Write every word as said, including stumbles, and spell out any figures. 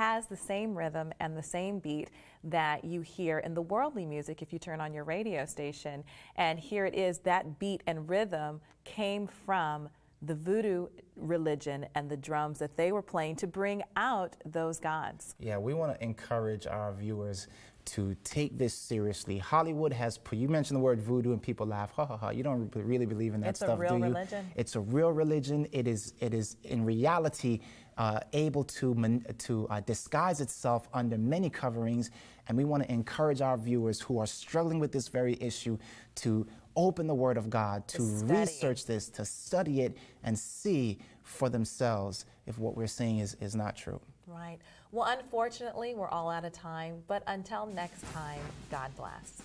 has the same rhythm and the same beat that you hear in the worldly music if you turn on your radio station. And here it is, that beat and rhythm came from the voodoo religion and the drums that they were playing to bring out those gods. Yeah, we want to encourage our viewers to take this seriously. Hollywood has, you mentioned the word voodoo and people laugh, ha ha ha, you don't really believe in that it's stuff, do you? It's a real religion. It's a real religion. It is, it is in reality uh, able to, man, to uh, disguise itself under many coverings, and we want to encourage our viewers who are struggling with this very issue to open the Word of God, to research this, to study it, and see for themselves if what we're saying is, is not true. Right. Well, unfortunately, we're all out of time, but until next time, God bless.